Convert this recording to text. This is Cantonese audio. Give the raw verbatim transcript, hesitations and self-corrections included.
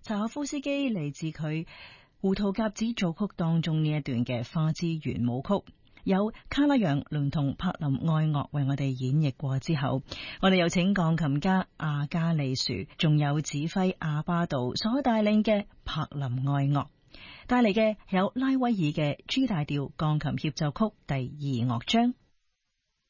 柴可夫斯基嚟自佢胡桃夾子組曲當中呢一段嘅花之圓舞曲，有卡拉揚聯同柏林愛樂為我哋演繹過之後，我哋有請鋼琴家阿加利殊，仲有指揮阿巴杜所帶領嘅柏林愛樂帶嚟嘅有拉威爾嘅 G 大調鋼琴協奏曲第二樂章。